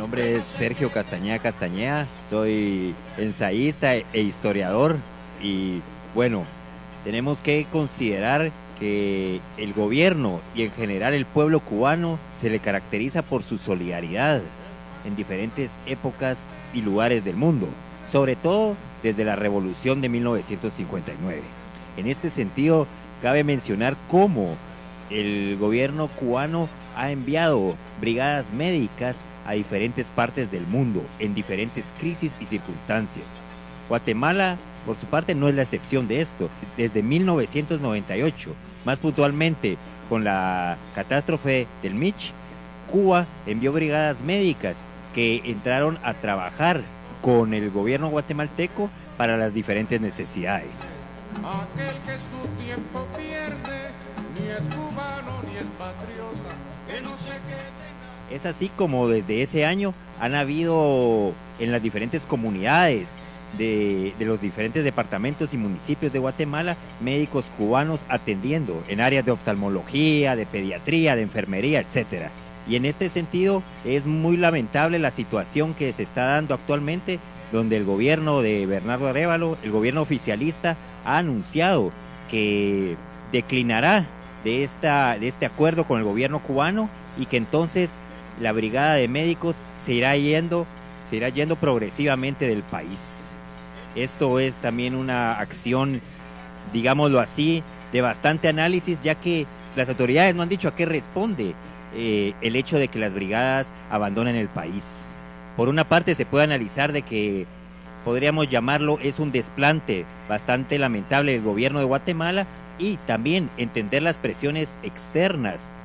nombre es Sergio Castañeda Castañeda, soy ensayista e historiador y bueno, tenemos que considerar que el gobierno y en general el pueblo cubano se le caracteriza por su solidaridad en diferentes épocas y lugares del mundo, sobre todo desde la Revolución de 1959. En este sentido, cabe mencionar cómo el gobierno cubano ha enviado brigadas médicas a diferentes partes del mundo, en diferentes crisis y circunstancias. Guatemala, por su parte, no es la excepción de esto. Desde 1998, más puntualmente con la catástrofe del Mitch, Cuba envió brigadas médicas que entraron a trabajar con el gobierno guatemalteco para las diferentes necesidades. Aquel que su tiempo pierde, ni es cubano ni es patriota, que no se quede. Es así como desde ese año han habido en las diferentes comunidades de los diferentes departamentos y municipios de Guatemala médicos cubanos atendiendo en áreas de oftalmología, de pediatría, de enfermería, etcétera. Y en este sentido es muy lamentable la situación que se está dando actualmente, donde el gobierno de Bernardo Arévalo, el gobierno oficialista, ha anunciado que declinará de este acuerdo con el gobierno cubano y que entonces la brigada de médicos se irá yendo progresivamente del país. Esto es también una acción, digámoslo así, de bastante análisis, ya que las autoridades no han dicho a qué responde el hecho de que las brigadas abandonen el país. Por una parte se puede analizar de que podríamos llamarlo es un desplante bastante lamentable del gobierno de Guatemala y también entender las presiones externas